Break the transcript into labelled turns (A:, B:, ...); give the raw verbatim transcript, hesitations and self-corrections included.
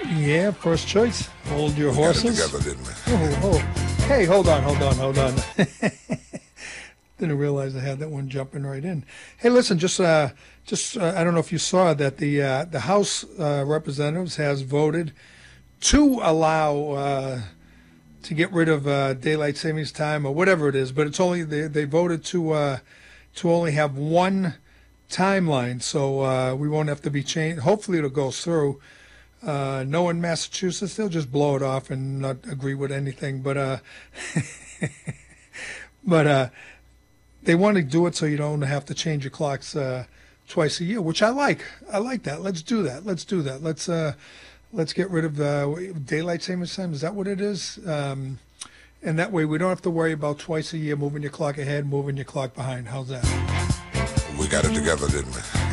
A: Yeah, first choice. Hold your
B: We got it
A: horses.
B: together, didn't we?
A: Oh, oh. Hey, hold on, hold on, hold on. Didn't realize I had that one jumping right in. Hey, listen, just uh, just uh, I don't know if you saw that the uh, the House uh, Representatives has voted to allow uh, to get rid of uh, daylight savings time or whatever it is, but it's only they they voted to uh, to only have one timeline, so uh, we won't have to be changed. Hopefully, it'll go through. Uh, no, in Massachusetts, they'll just blow it off and not agree with anything. But uh, but uh, they want to do it so you don't have to change your clocks uh, twice a year, which I like. I like that. Let's do that. Let's do that. Let's uh, let's get rid of uh, daylight savings time. Is that what it is? Um, and that way we don't have to worry about twice a year moving your clock ahead, moving your clock behind. How's that?
B: We got it together, didn't we?